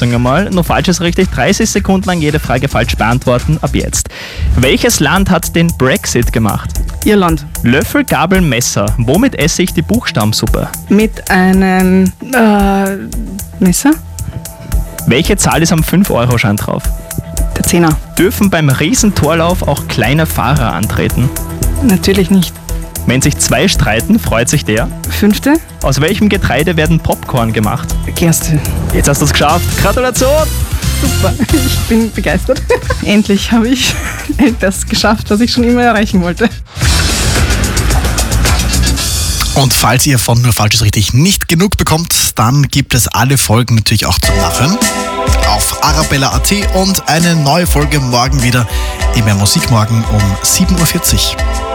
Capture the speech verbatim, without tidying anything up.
Begrüßung einmal. Nur falsch ist richtig. dreißig Sekunden lang jede Frage falsch beantworten. Ab jetzt. Welches Land hat den Brexit gemacht? Irland. Löffel, Gabel, Messer. Womit esse ich die Buchstabensuppe? Mit einem äh, Messer. Welche Zahl ist am fünf Euro Schein drauf? Der Zehner. Dürfen beim Riesentorlauf auch kleine Fahrer antreten? Natürlich nicht. Wenn sich zwei streiten, freut sich der. Fünfte. Aus welchem Getreide werden Popcorn gemacht? Gerste. Jetzt hast du es geschafft. Gratulation! Super, ich bin begeistert. Endlich habe ich das geschafft, was ich schon immer erreichen wollte. Und falls ihr von Nur Falsch ist richtig nicht genug bekommt, dann gibt es alle Folgen natürlich auch zum Nachhören auf arabella punkt at und eine neue Folge morgen wieder im Musikmorgen um sieben Uhr vierzig.